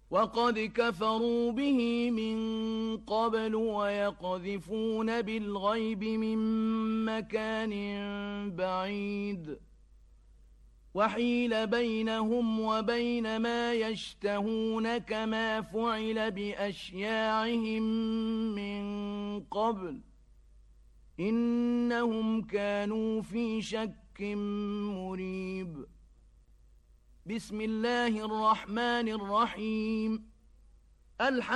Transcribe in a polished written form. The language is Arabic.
وقد كفروا به من قبل ويقذفون بالغيب من مكان بعيد وحيل بينهم وبين ما يشتهون كما فعل بأشياعهم من قبل إنهم كانوا في شك مريب بسم الله الرحمن الرحيم